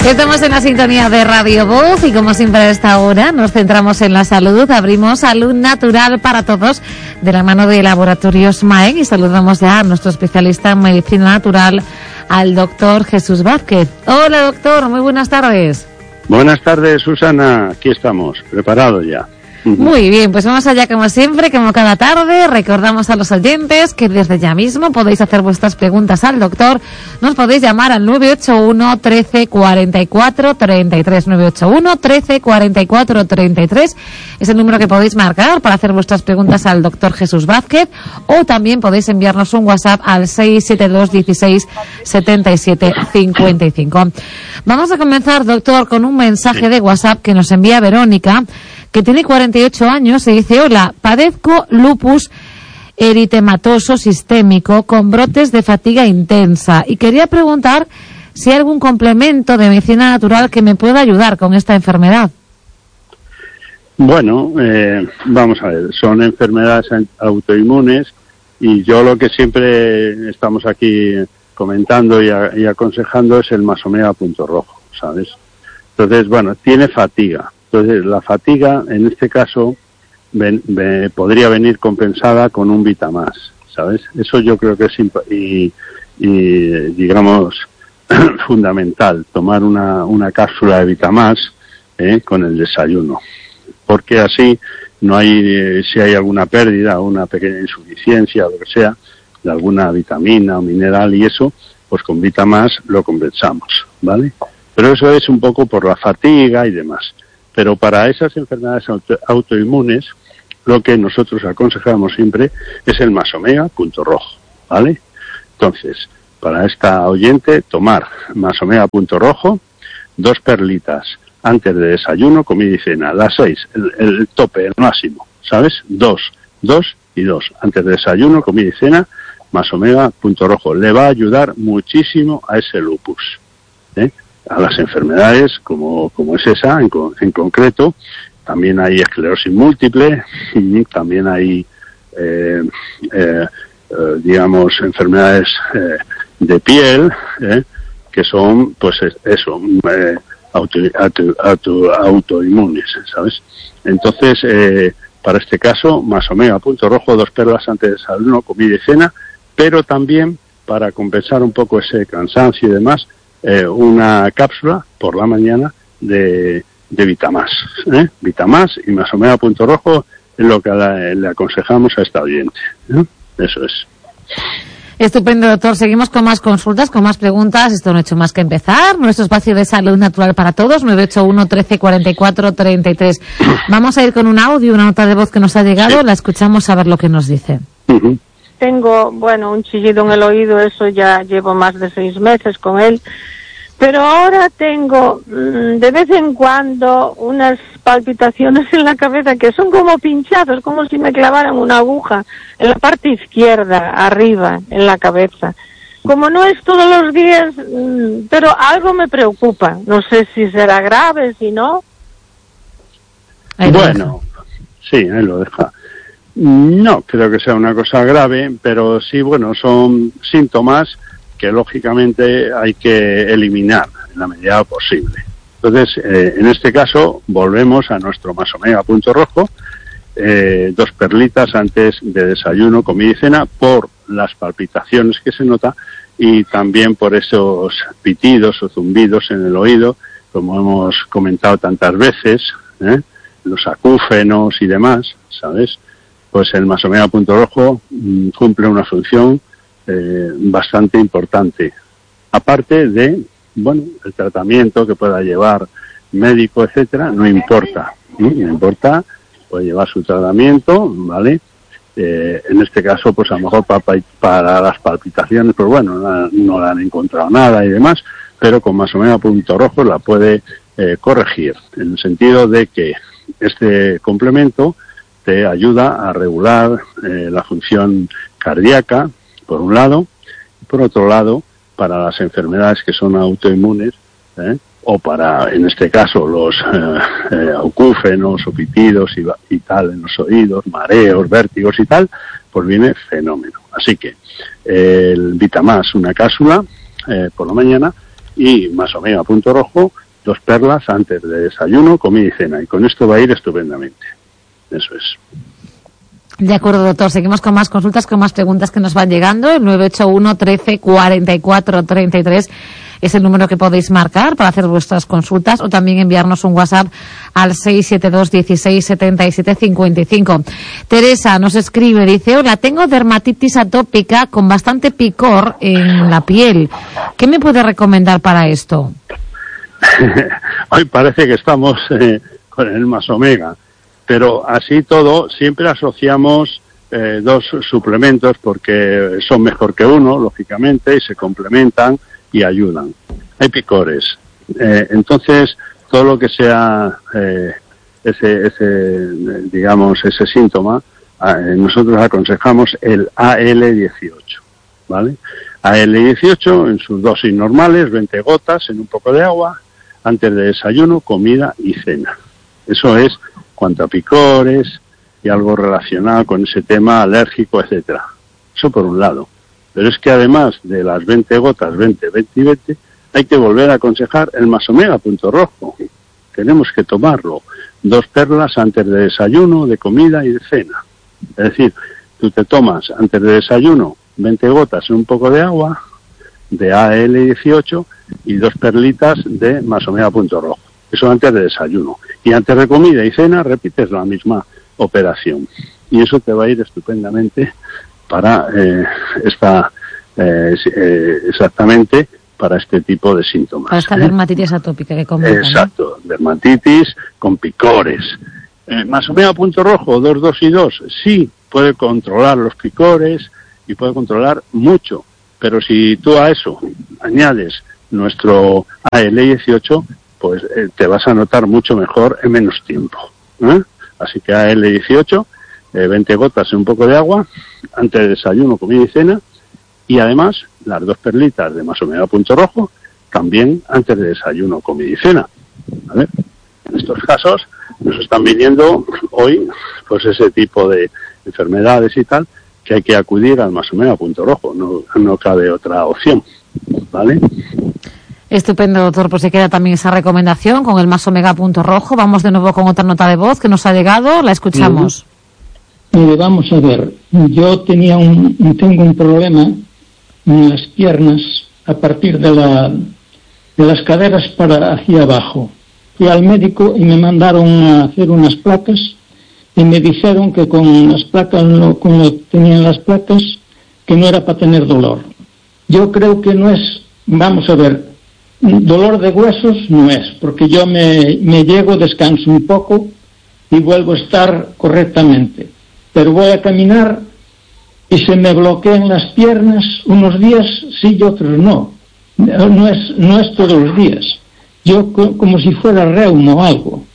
Estamos en la sintonía de Radio Voz y como siempre a esta hora nos centramos en la salud. Abrimos Salud Natural para Todos de la mano de Laboratorios Maen y saludamos ya a nuestro especialista en medicina natural, al doctor Jesús Vázquez. Hola doctor, muy buenas tardes. Buenas tardes Susana, aquí estamos, preparados ya. Muy bien, pues vamos allá como siempre, como cada tarde. Recordamos a los oyentes que desde ya mismo podéis hacer vuestras preguntas al doctor. Nos podéis llamar al 981 13 44 33, 981 13 44 33. Es el número que podéis marcar para hacer vuestras preguntas al doctor Jesús Vázquez, o también podéis enviarnos un WhatsApp al 672 16 77 55. Vamos a comenzar, doctor, con un mensaje de WhatsApp que nos envía Verónica, que tiene 48 años y dice: hola, padezco lupus eritematoso sistémico con brotes de fatiga intensa y quería preguntar si hay algún complemento de medicina natural que me pueda ayudar con esta enfermedad. Bueno, vamos a ver, son enfermedades autoinmunes y yo lo que siempre estamos aquí comentando y aconsejando es el Masomega punto rojo, ¿sabes? Entonces, bueno, tiene fatiga. Entonces, la fatiga, en este caso, podría venir compensada con un Vitamás, ¿sabes? Eso yo creo que es, digamos, fundamental, tomar una cápsula de Vitamás con el desayuno. Porque así, no hay, si hay alguna pérdida o una pequeña insuficiencia o lo que sea, de alguna vitamina o mineral y eso, pues con Vitamás lo compensamos, ¿vale? Pero eso es un poco por la fatiga y demás. Pero para esas enfermedades autoinmunes, lo que nosotros aconsejamos siempre es el Masomega punto rojo, ¿vale? Entonces, para esta oyente, tomar Masomega punto rojo, 2 perlitas antes de desayuno, comida y cena, las 6, el tope, el máximo, ¿sabes? 2 y 2, antes de desayuno, comida y cena, Masomega punto rojo. Le va a ayudar muchísimo a ese lupus, a las enfermedades como es esa en concreto. También hay esclerosis múltiple, también hay digamos enfermedades de piel, que son pues eso, autoinmunes, ¿sabes? Entonces, para este caso, Masomega punto rojo, 2 perlas antes de desayuno, comida y cena, pero también para compensar un poco ese cansancio y demás, una cápsula por la mañana de Vitamás. Vitamás y Masomega punto rojo es lo que le aconsejamos a esta oyente. Eso es. Estupendo, doctor. Seguimos con más consultas, con más preguntas. Esto no ha hecho más que empezar. Nuestro espacio de salud natural para todos, 981 13 44 33. Vamos a ir con un audio, una nota de voz que nos ha llegado. Sí. La escuchamos a ver lo que nos dice. Uh-huh. Tengo, un chillido en el oído, eso ya llevo más de 6 meses con él, pero ahora tengo de vez en cuando unas palpitaciones en la cabeza que son como pinchazos, como si me clavaran una aguja en la parte izquierda, arriba, en la cabeza. Como no es todos los días, pero algo me preocupa, no sé si será grave, si no. Bueno, sí, ahí lo deja. No creo que sea una cosa grave, pero sí, son síntomas que lógicamente hay que eliminar en la medida posible. Entonces, en este caso, volvemos a nuestro Masomega punto rojo, 2 perlitas antes de desayuno, comida y cena, por las palpitaciones que se nota y también por esos pitidos o zumbidos en el oído, como hemos comentado tantas veces, los acúfenos y demás, ¿sabes? Pues el Masomega punto rojo cumple una función bastante importante. Aparte de, el tratamiento que pueda llevar médico, etcétera, no importa. No importa, puede llevar su tratamiento, ¿vale? En este caso, pues a lo mejor para las palpitaciones, pues no le han encontrado nada y demás, pero con Masomega punto rojo la puede corregir, en el sentido de que este complemento te ayuda a regular la función cardíaca, por un lado, y por otro lado, para las enfermedades que son autoinmunes, o para, en este caso, los acúfenos o pitidos y tal en los oídos, mareos, vértigos y tal, pues viene fenómeno. Así que el Vitamás, una cápsula por la mañana, y más omega punto rojo, 2 perlas antes de desayuno, comida y cena. Y con esto va a ir estupendamente. Eso es. De acuerdo, doctor. Seguimos con más consultas, con más preguntas que nos van llegando. El 981 13 44 33 es el número que podéis marcar para hacer vuestras consultas, o también enviarnos un WhatsApp al 672 16 77 55. Teresa nos escribe, dice: hola, tengo dermatitis atópica con bastante picor en la piel. ¿Qué me puede recomendar para esto? Hoy parece que estamos con el más omega. Pero así todo, siempre asociamos 2 suplementos porque son mejor que uno, lógicamente, y se complementan y ayudan. Hay picores. Entonces, todo lo que sea ese síntoma, nosotros aconsejamos el AL18, ¿vale? AL18 en sus dosis normales, 20 gotas en un poco de agua, antes de desayuno, comida y cena. Eso es cuanto a picores y algo relacionado con ese tema alérgico, etcétera. Eso por un lado. Pero es que además de las 20 gotas, 20, 20 y 20, hay que volver a aconsejar el más omega punto rojo. Tenemos que tomarlo 2 perlas antes de desayuno, de comida y de cena. Es decir, tú te tomas antes de desayuno 20 gotas en un poco de agua de AL18 y 2 perlitas de más omega punto rojo. Eso antes de desayuno. Y antes de comida y cena repites la misma operación. Y eso te va a ir estupendamente para exactamente para este tipo de síntomas. Para esta dermatitis atópica que comentan. Exacto, dermatitis con picores. Más omega punto rojo, 2, 2 y 2, sí, puede controlar los picores y puede controlar mucho. Pero si tú a eso añades nuestro AL18, pues te vas a notar mucho mejor en menos tiempo. Así que AL18, 20 gotas en un poco de agua, antes de desayuno, comida y cena, y además las 2 perlitas de más omega punto rojo, también antes de desayuno, comida y cena. ¿Vale? En estos casos nos están viniendo hoy pues ese tipo de enfermedades y tal, que hay que acudir al más omega punto rojo, no cabe otra opción. ¿Vale? Estupendo, doctor. Pues se queda también esa recomendación con el más omega punto rojo. Vamos de nuevo con otra nota de voz que nos ha llegado. La escuchamos. Vamos a ver. Yo tengo un problema en las piernas a partir de las caderas para hacia abajo. Fui al médico y me mandaron a hacer unas placas y me dijeron que con las placas, como tenían las placas, que no era para tener dolor. Yo creo que no es, vamos a ver, dolor de huesos no es, porque yo me llego, descanso un poco y vuelvo a estar correctamente. Pero voy a caminar y se me bloquean las piernas unos días sí y otros no. No es todos los días. Yo como si fuera reuma o algo.